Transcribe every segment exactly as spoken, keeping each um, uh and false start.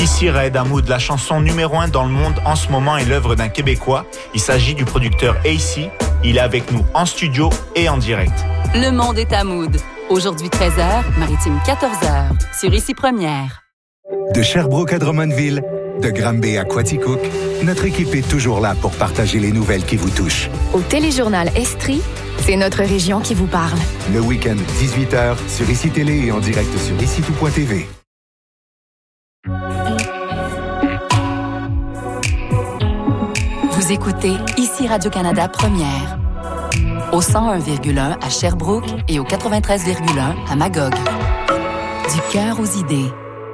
Ici Raed Hamoud, la chanson numéro un dans le monde en ce moment est l'œuvre d'un Québécois. Il s'agit du producteur A C. Il est avec nous en studio et en direct. Le monde est Hamoud. Aujourd'hui treize heures, Maritime quatorze heures, sur Ici Première. De Sherbrooke à Drummondville, de Granby à Quaticook, notre équipe est toujours là pour partager les nouvelles qui vous touchent. Au téléjournal Estrie, c'est notre région qui vous parle. Le week-end, dix-huit heures, sur Ici Télé et en direct sur ici tout point t v. Vous écoutez Ici Radio-Canada Première. Au cent un virgule un à Sherbrooke et au quatre-vingt-treize virgule un à Magog. Du cœur aux idées.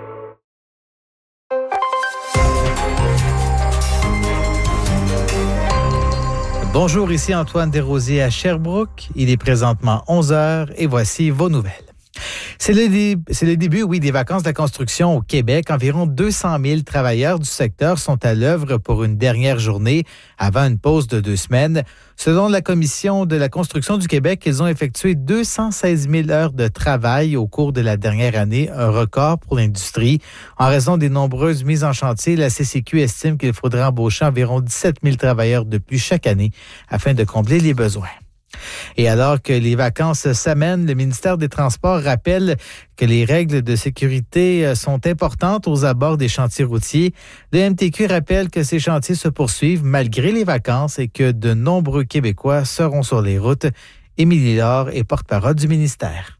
Bonjour, ici Antoine Desrosiers à Sherbrooke. Il est présentement onze heures et voici vos nouvelles. C'est le, dé- c'est le début, oui, des vacances de la construction au Québec. Environ deux cent mille travailleurs du secteur sont à l'œuvre pour une dernière journée avant une pause de deux semaines. Selon la Commission de la construction du Québec, ils ont effectué deux cent seize mille heures de travail au cours de la dernière année, un record pour l'industrie. En raison des nombreuses mises en chantier, la C C Q estime qu'il faudra embaucher environ dix-sept mille travailleurs de plus chaque année afin de combler les besoins. Et alors que les vacances s'amènent, le ministère des Transports rappelle que les règles de sécurité sont importantes aux abords des chantiers routiers. Le M T Q rappelle que ces chantiers se poursuivent malgré les vacances et que de nombreux Québécois seront sur les routes. Émilie Laure est porte-parole du ministère.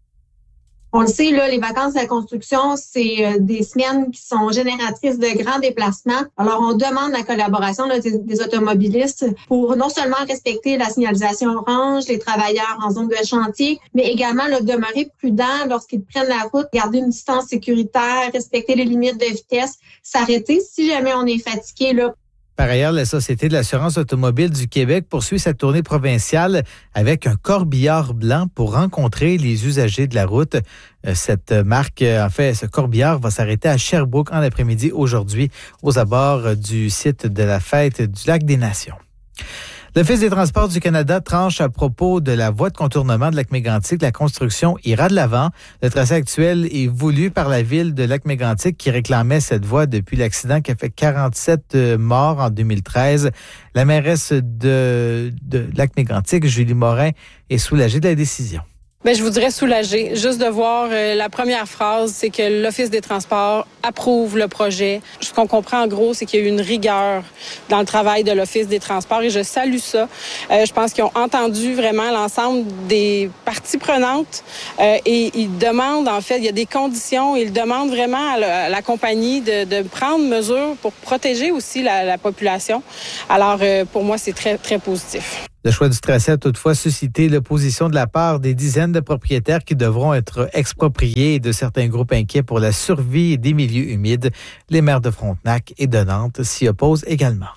On le sait, là, les vacances de la construction, c'est euh, des semaines qui sont génératrices de grands déplacements. Alors, on demande la collaboration là, des, des automobilistes pour non seulement respecter la signalisation orange, les travailleurs en zone de chantier, mais également là, demeurer prudents lorsqu'ils prennent la route, garder une distance sécuritaire, respecter les limites de vitesse, s'arrêter si jamais on est fatigué, là. Par ailleurs, la Société de l'assurance automobile du Québec poursuit sa tournée provinciale avec un corbillard blanc pour rencontrer les usagers de la route. Cette marque, en fait, ce corbillard va s'arrêter à Sherbrooke en après-midi aujourd'hui aux abords du site de la fête du Lac des Nations. L'Office des transports du Canada tranche à propos de la voie de contournement de Lac-Mégantic. La construction ira de l'avant. Le tracé actuel est voulu par la ville de Lac-Mégantic qui réclamait cette voie depuis l'accident qui a fait quarante-sept morts en deux mille treize. La mairesse de, de Lac-Mégantic, Julie Morin, est soulagée de la décision. Bien, je vous dirais soulagée. Juste de voir euh, la première phrase, c'est que l'Office des transports approuve le projet. Ce qu'on comprend en gros, c'est qu'il y a eu une rigueur dans le travail de l'Office des transports et je salue ça. Euh, je pense qu'ils ont entendu vraiment l'ensemble des parties prenantes euh, et ils demandent, en fait, il y a des conditions, ils demandent vraiment à la, à la compagnie de, de prendre mesure pour protéger aussi la, la population. Alors, euh, pour moi, c'est très, très positif. Le choix du tracé a toutefois suscité l'opposition de la part des dizaines de propriétaires qui devront être expropriés et de certains groupes inquiets pour la survie des milieux humides. Les maires de Frontenac et de Nantes s'y opposent également.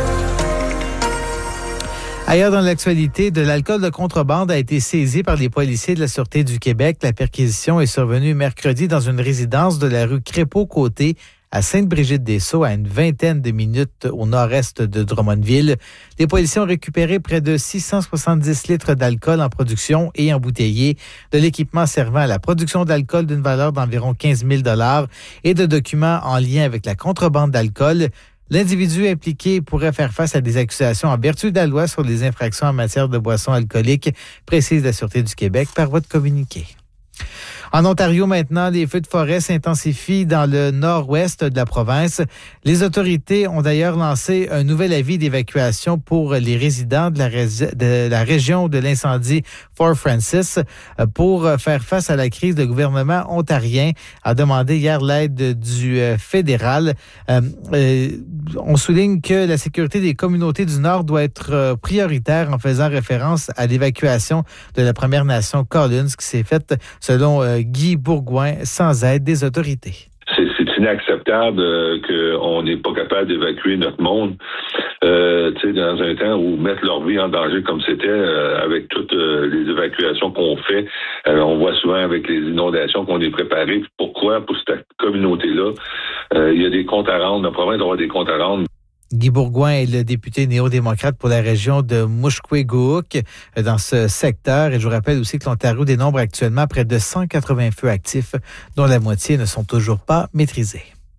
Ailleurs dans l'actualité, de l'alcool de contrebande a été saisi par les policiers de la Sûreté du Québec. La perquisition est survenue mercredi dans une résidence de la rue Crépeau-Côté à Sainte-Brigitte-des-Sceaux, à une vingtaine de minutes au nord-est de Drummondville. Les policiers ont récupéré près de six cent soixante-dix litres d'alcool en production et embouteillé, de l'équipement servant à la production d'alcool d'une valeur d'environ quinze mille dollars et de documents en lien avec la contrebande d'alcool. L'individu impliqué pourrait faire face à des accusations en vertu de la loi sur les infractions en matière de boissons alcooliques, précise la Sûreté du Québec par voie de communiqué. En Ontario, maintenant, les feux de forêt s'intensifient dans le nord-ouest de la province. Les autorités ont d'ailleurs lancé un nouvel avis d'évacuation pour les résidents de la, ré- de la région de l'incendie Fort Francis pour faire face à la crise. Le gouvernement ontarien a demandé hier l'aide du fédéral. Euh, euh, on souligne que la sécurité des communautés du Nord doit être prioritaire en faisant référence à l'évacuation de la Première Nation Collins qui s'est faite selon euh, Guy Bourgouin, sans aide des autorités. C'est, c'est inacceptable euh, qu'on n'est pas capable d'évacuer notre monde euh, tu sais, dans un temps où mettre leur vie en danger comme c'était euh, avec toutes euh, les évacuations qu'on fait. Euh, on voit souvent avec les inondations qu'on est préparé. Pourquoi? Pour cette communauté-là, euh, il y a des comptes à rendre. La province doit avoir des comptes à rendre. Guy Bourgouin est le député néo-démocrate pour la région de Mushkwegook dans ce secteur. Et je vous rappelle aussi que l'Ontario dénombre actuellement près de cent quatre-vingts feux actifs, dont la moitié ne sont toujours pas maîtrisés.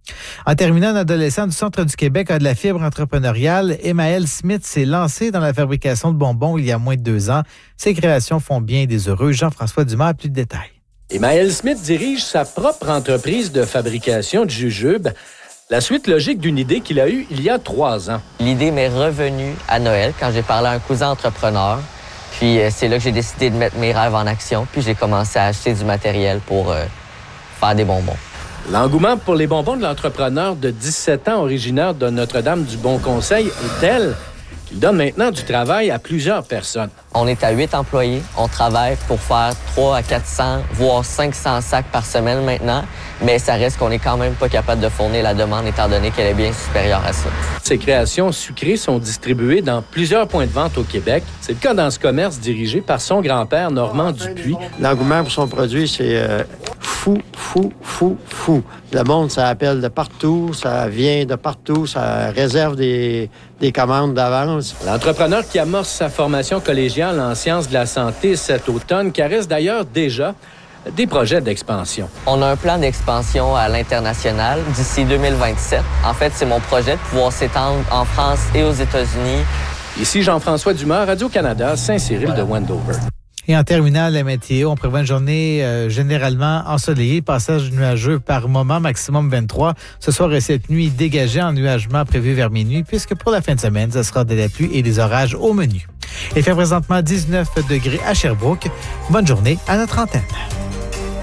En terminant, un adolescent du centre du Québec a de la fibre entrepreneuriale. Emmaël Smith s'est lancé dans la fabrication de bonbons il y a moins de deux ans. Ses créations font bien des heureux. Jean-François Dumas a plus de détails. Emmaël Smith dirige sa propre entreprise de fabrication de jujubes. La suite logique d'une idée qu'il a eue il y a trois ans. L'idée m'est revenue à Noël quand j'ai parlé à un cousin entrepreneur. Puis c'est là que j'ai décidé de mettre mes rêves en action. Puis j'ai commencé à acheter du matériel pour euh, faire des bonbons. L'engouement pour les bonbons de l'entrepreneur de dix-sept ans, originaire de Notre-Dame-du-Bon-Conseil, est tel qu'il donne maintenant du travail à plusieurs personnes. On est à huit employés. On travaille pour faire trois à quatre cents, voire cinq cents sacs par semaine maintenant. Mais ça reste qu'on n'est quand même pas capable de fournir la demande étant donné qu'elle est bien supérieure à ça. Ces créations sucrées sont distribuées dans plusieurs points de vente au Québec. C'est le cas dans ce commerce dirigé par son grand-père, Normand Dupuis. L'engouement pour son produit, c'est euh, fou, fou, fou, fou. Le monde, ça appelle de partout, ça vient de partout, ça réserve des, des commandes d'avance. L'entrepreneur qui amorce sa formation collégiale en sciences de la santé cet automne caresse d'ailleurs déjà des projets d'expansion. On a un plan d'expansion à l'international d'ici deux mille vingt-sept. En fait, c'est mon projet de pouvoir s'étendre en France et aux États-Unis. Ici Jean-François Dumas, Radio-Canada, Saint-Cyril de Wendover. Et en terminant, la météo, on prévoit une journée euh, généralement ensoleillée, passage nuageux par moment, maximum vingt-trois. Ce soir et cette nuit, dégagé en nuagement prévu vers minuit, puisque pour la fin de semaine, ce sera de la pluie et des orages au menu. Il fait présentement dix-neuf degrés à Sherbrooke. Bonne journée à notre antenne.